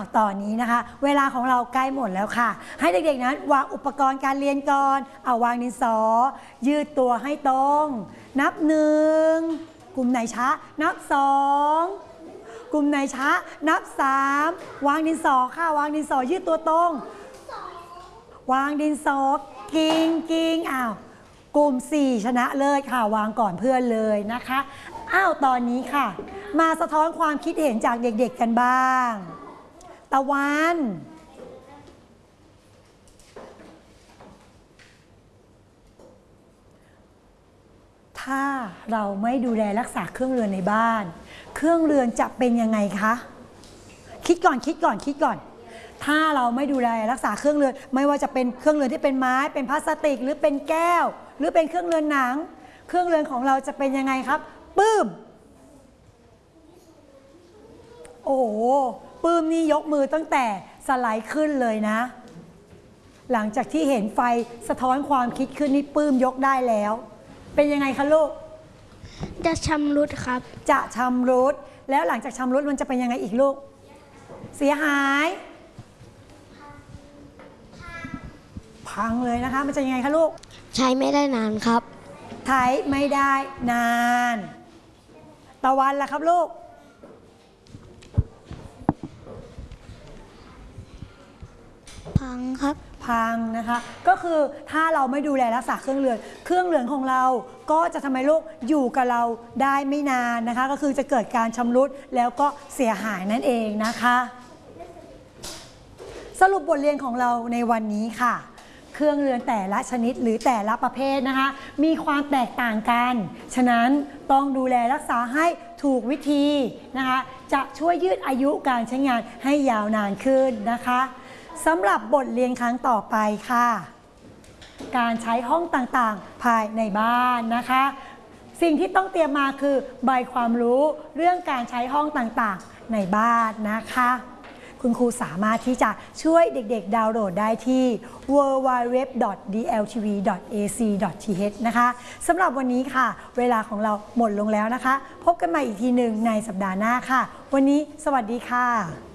ตอนนี้นะคะเวลาของเราใกล้หมดแล้วค่ะให้เด็กๆนั้นวางอุปกรณ์การเรียนก่อนเอาวางดินสอยืดตัวให้ตรงนับ1กลุ่มไหนช้านับ2กลุ่มไหนช้านับ3วางดินสอค่ะวางดินสอยืดตัวตรงวางดินสอกิ้งอ้าวกลุ่ม4ชนะเลิศค่ะวางก่อนเพื่อนเลยนะคะอ้าวตอนนี้ค่ะมาสะท้อนความคิดเห็นจากเด็กๆกันบ้างตะวันถ้าเราไม่ดูแลรักษาเครื่องเรือนในบ้านเครื่องเรือนจะเป็นยังไงคะคิดก่อนถ้าเราไม่ดูแลรักษาเครื่องเรือนไม่ว่าจะเป็นเครื่องเรือนที่เป็นไม้เป็นพลาสติกหรือเป็นแก้วหรือเป็นเครื่องเรือนหนังเครื่องเรือนของเราจะเป็นยังไงครับปื้มโอ้โหปื้มนี่ยกมือตั้งแต่สไลด์ขึ้นเลยนะหลังจากที่เห็นไฟสะท้อนความคิดขึ้นนี่ปื้มยกได้แล้วเป็นยังไงคะลูกจะชำรุดครับจะชำรุดแล้วหลังจากชำรุดมันจะเป็นยังไงอีกลูกเสียหายพังเลยนะคะมันจะยังไงคะลูกใช้ไม่ได้นานครับใช้ไม่ได้นานตะวันล่ะครับลูกพังครับพังนะคะก็คือถ้าเราไม่ดูแลรักษาเครื่องเรือนของเราก็จะทำให้ลูกอยู่กับเราได้ไม่นานนะคะก็คือจะเกิดการชำรุดแล้วก็เสียหายนั่นเองนะคะสรุปบทเรียนของเราในวันนี้ค่ะเครื่องเรือนแต่ละชนิดหรือแต่ละประเภทนะคะมีความแตกต่างกันฉะนั้นต้องดูแลรักษาให้ถูกวิธีนะคะจะช่วยยืดอายุการใช้งานให้ยาวนานขึ้นนะคะสำหรับบทเรียนครั้งต่อไปค่ะการใช้ห้องต่างๆภายในบ้านนะคะสิ่งที่ต้องเตรียมมาคือใบความรู้เรื่องการใช้ห้องต่างๆในบ้านนะคะคุณครูสามารถที่จะช่วยเด็กๆดาวน์โหลดได้ที่ www.dltv.ac.th นะคะสำหรับวันนี้ค่ะเวลาของเราหมดลงแล้วนะคะพบกันใหม่อีกทีหนึ่งในสัปดาห์หน้าค่ะวันนี้สวัสดีค่ะ